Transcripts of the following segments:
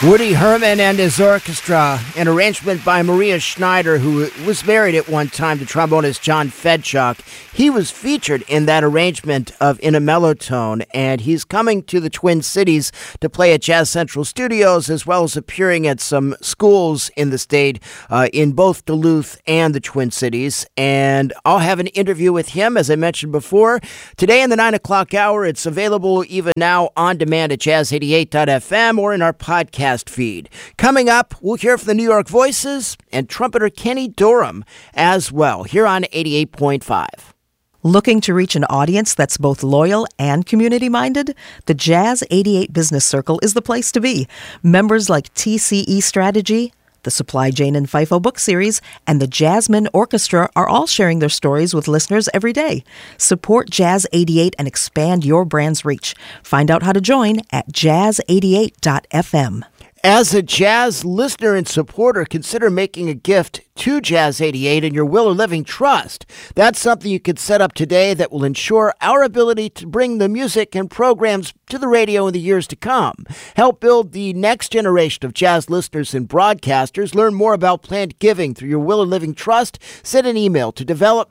Woody Herman and his orchestra, an arrangement by Maria Schneider, who was married at one time to trombonist John Fedchuk. He was featured in that arrangement of In a Mellow Tone, and he's coming to the Twin Cities to play at Jazz Central Studios, as well as appearing at some schools in the state, in both Duluth and the Twin Cities. And I'll have an interview with him, as I mentioned before. Today in the 9 o'clock hour, it's available even now on demand at jazz88.fm or in our podcast feed. Coming up, we'll hear from the New York Voices and trumpeter Kenny Dorham as well, here on 88.5. Looking to reach an audience that's both loyal and community-minded? The Jazz 88 Business Circle is the place to be. Members like TCE Strategy, the Supply Jane and FIFO book series, and the Jasmine Orchestra are all sharing their stories with listeners every day. Support Jazz 88 and expand your brand's reach. Find out how to join at jazz88.fm. As a jazz listener and supporter, consider making a gift to Jazz 88 and your Willer Living Trust. That's something you could set up today that will ensure our ability to bring the music and programs to the radio in the years to come. Help build the next generation of jazz listeners and broadcasters. Learn more about planned giving through your Willer Living Trust. Send an email to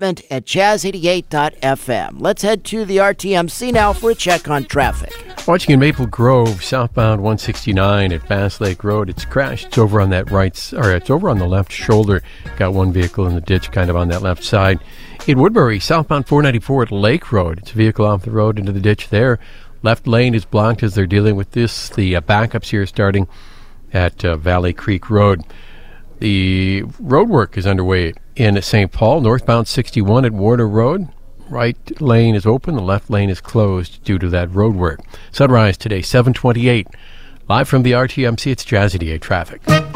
development@jazz88.fm. Let's head to the RTMC now for a check on traffic. Watching in Maple Grove, southbound 169 at Bass Lake Road. It's crashed. It's over on that it's over on the left shoulder. Got one vehicle in the ditch kind of on that left side. In Woodbury, southbound 494 at Lake Road. It's a vehicle off the road into the ditch there. Left lane is blocked as they're dealing with this. The backups here starting at Valley Creek Road. The road work is underway in St. Paul, northbound 61 at Warner Road. Right lane is open. The left lane is closed due to that road work. Sunrise today, 7:28. Live from the RTMC, it's Jazz 88 traffic.